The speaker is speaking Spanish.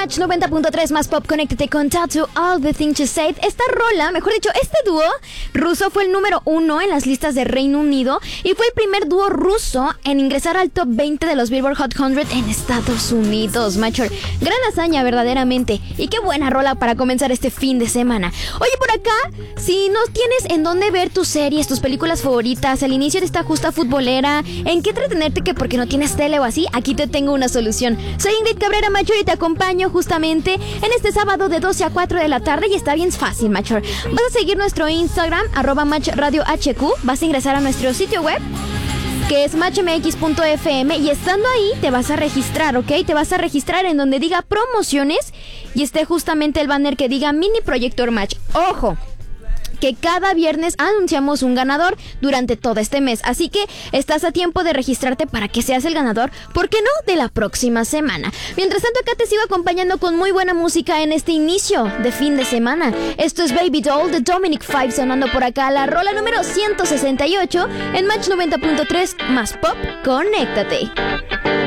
Match 90.3 más pop, conéctate con Tattoo, All the Things You Said. Esta rola, mejor dicho, este dúo ruso fue el número 1 en las listas de Reino Unido y fue el primer dúo ruso en ingresar al top 20 de los Billboard Hot 100 en Estados Unidos, macho. Gran hazaña, verdaderamente. Y qué buena rola para comenzar este fin de semana. Oye, por acá, si no tienes en dónde ver tus series, tus películas favoritas, al inicio de esta justa futbolera, en qué entretenerte que porque no tienes tele o así, aquí te tengo una solución. Soy Ingrid Cabrera, macho, y te acompaño justamente en este sábado de 12 a 4 de la tarde y está bien fácil, macho. Vas a seguir nuestro Instagram, @matchradiohq, vas a ingresar a nuestro sitio web, que es matchmx.fm, y estando ahí te vas a registrar, ¿ok? Te vas a registrar en donde diga promociones y esté justamente el banner que diga Mini Proyector Match. ¡Ojo! Que cada viernes anunciamos un ganador durante todo este mes, así que estás a tiempo de registrarte para que seas el ganador, ¿por qué no?, de la próxima semana. Mientras tanto, acá te sigo acompañando con muy buena música en este inicio de fin de semana. Esto es Baby Doll de Dominic Five sonando por acá, la rola número 168 en Match 90.3 más pop, conéctate.